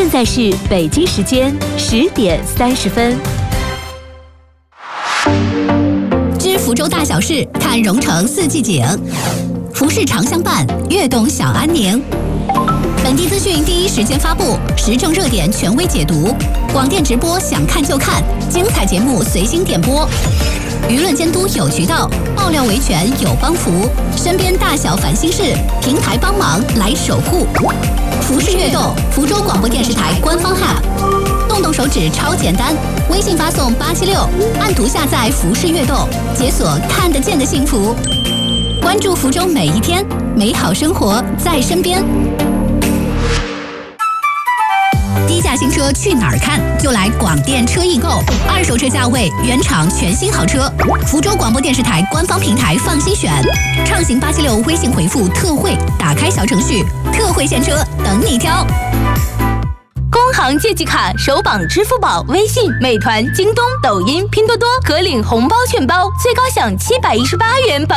现在是北京时间10:30。 知福州大小事，看蓉城四季景。服饰常相伴，悦动享安宁。本地资讯第一时间发布，时政热点权威解读，广电直播想看就看，精彩节目随心点播。舆论监督有渠道，爆料维权有帮扶，身边大小烦心事，平台帮忙来守护。服饰悦动，福州广播电视台官方 App， 动动手指超简单，微信发送876，按图下载服饰悦动，解锁看得见的幸福。关注福州每一天，美好生活在身边。低价新车去哪儿看？就来广电车易购，二手车价位，原厂全新好车。福州广播电视台官方平台放心选，畅行876微信回复特惠，打开小程序，特惠现车等你挑。 工行借记卡首绑支付宝、微信、美团、京东、抖音、拼多多，可领红包券包，最高享718元。